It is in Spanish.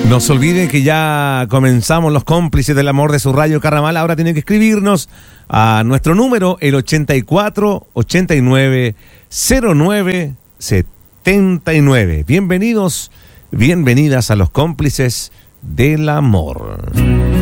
No se olviden que ya comenzamos los cómplices del amor de su Radio Carnaval. Ahora tienen que escribirnos a nuestro número, el 84 89 09 79. Bienvenidos, bienvenidas a los cómplices del amor.